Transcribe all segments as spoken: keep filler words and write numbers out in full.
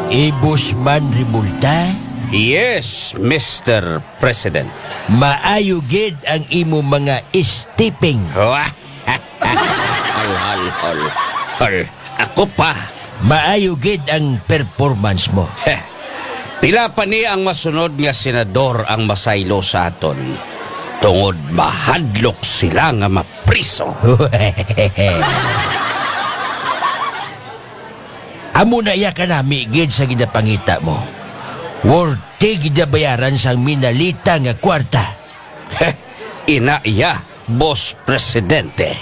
Ibusman Rimulta, Yes, Mister President. maayo gid ang imo mga stepping. Hal, hal, hal, hal. Ako pa. Maayo gid ang performance mo. Heh. Pila pa ni ang masunod nga senador ang masaylo sa aton. Tungod mahadlok sila nga mapriso. Amo na iya ka nami gid sa ginapangita mo. Worte gidabayaran sang minalita nga kwarta. Heh. Ina iya, Boss Presidente.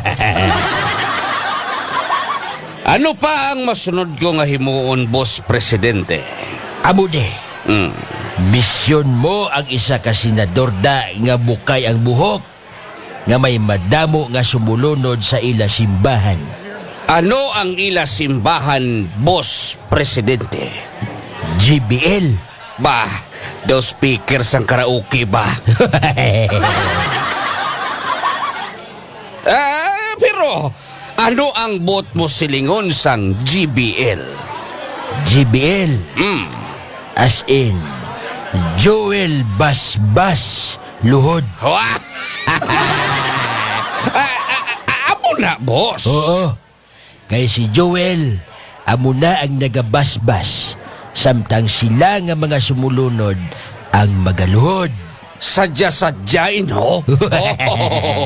Ano pa ang masunod ko nga himuon, Boss Presidente? Amo de. Mm. Misyon mo ang isa ka senador da nga bukay ang buhok nga may madamo nga sumulunod sa ila simbahan. Ano ang ila simbahan, Boss Presidente? G B L. Bah, daw speaker sang karaoke ba? Ah, pero ano ang bot mo silingon sang G B L? G B L. Hmm. As in, Joel Basbas Luhod. Ah, ah, ah, Amo na, boss. Oo. Kay si Joel, amo na ang nagabasbas. Samtang sila nga mga sumulunod ang magaluhod. Sadya-sadyain, ho?